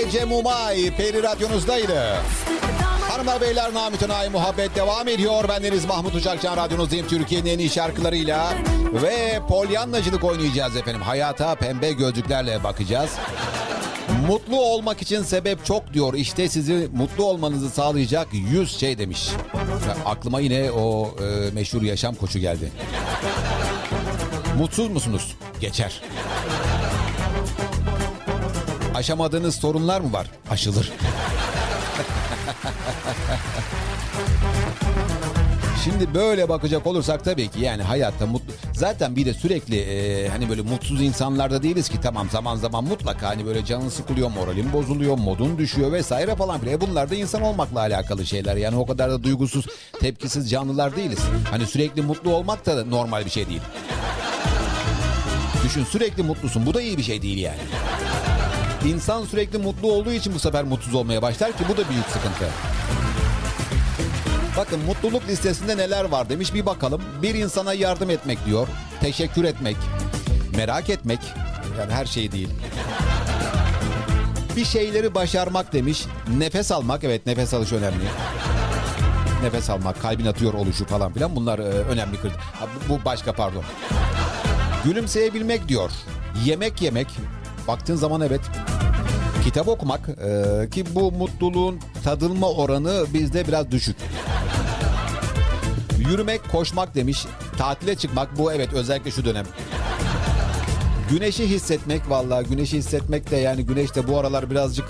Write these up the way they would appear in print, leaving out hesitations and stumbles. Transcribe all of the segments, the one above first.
Cem Umay Peri Radyonuzdaydı. Hanımlar beyler, Namı Tünay muhabbet devam ediyor. Bendeniz Mahmut Uçakcan, radyonuzdayım. Türkiye'nin en iyi şarkılarıyla ve polyanlacılık oynayacağız efendim. Hayata pembe gözlüklerle bakacağız. Mutlu olmak için sebep çok diyor. İşte sizi mutlu olmanızı sağlayacak 100 şey demiş. Ya, aklıma yine o meşhur yaşam koçu geldi. Mutsuz musunuz? Geçer. Aşamadığınız sorunlar mı var? Aşılır. Şimdi böyle bakacak olursak tabii ki yani hayatta mutlu. Zaten bir de sürekli hani böyle mutsuz insanlarda değiliz ki. Tamam, zaman zaman mutlaka hani böyle canın sıkılıyor, moralin bozuluyor, modun düşüyor vesaire falan filan. Bunlar da insan olmakla alakalı şeyler. Yani o kadar da duygusuz, tepkisiz canlılar değiliz. Hani sürekli mutlu olmak da normal bir şey değil. Düşün, sürekli mutlusun. Bu da iyi bir şey değil yani. İnsan sürekli mutlu olduğu için bu sefer mutsuz olmaya başlar ki bu da büyük sıkıntı. Bakın mutluluk listesinde neler var demiş, bir bakalım. Bir insana yardım etmek diyor. Teşekkür etmek. Merak etmek. Yani her şey değil. Bir şeyleri başarmak demiş. Nefes almak. Evet, nefes alış önemli. Nefes almak, kalbin atıyor oluşu falan filan. Bunlar önemli. Bu başka, pardon. Gülümseyebilmek diyor. Yemek yemek. Baktığın zaman evet. Kitap okumak ki bu mutluluğun tadılma oranı bizde biraz düşük. Yürümek, koşmak demiş. Tatile çıkmak, bu evet özellikle şu dönem. Güneşi hissetmek, vallahi güneşi hissetmek de yani güneş de bu aralar birazcık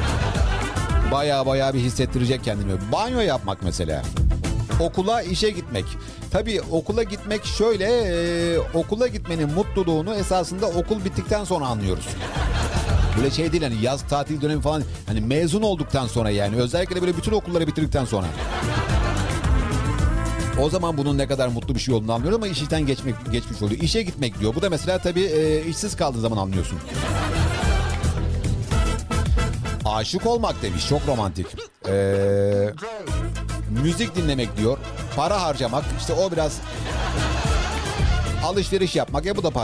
baya bir hissettirecek kendini. Banyo yapmak mesela. Okula, işe gitmek. Tabii okula gitmek şöyle, okula gitmenin mutluluğunu esasında okul bittikten sonra anlıyoruz. Böyle şey değil hani yaz tatil dönemi falan, hani mezun olduktan sonra, yani özellikle de böyle bütün okulları bitirdikten sonra. O zaman bunun ne kadar mutlu bir şey olduğunu anlıyoruz ama işten geçmiş oluyor. İşe gitmek diyor. Bu da mesela tabii işsiz kaldığın zaman anlıyorsun. Aşık olmak demiş, çok romantik. Müzik dinlemek diyor. Para harcamak, işte o biraz alışveriş yapmak. Bu da para.